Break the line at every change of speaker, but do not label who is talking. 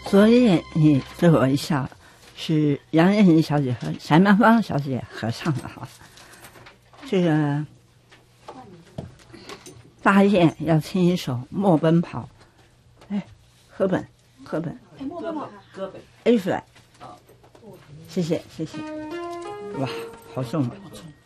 昨夜你对我一笑，是杨雁妮小姐和翟曼芳小姐合唱的哈。这个大雁要听一首《莫奔跑》，哎，赫本，
歌本
A flat，谢谢，哇，好重啊！
好重。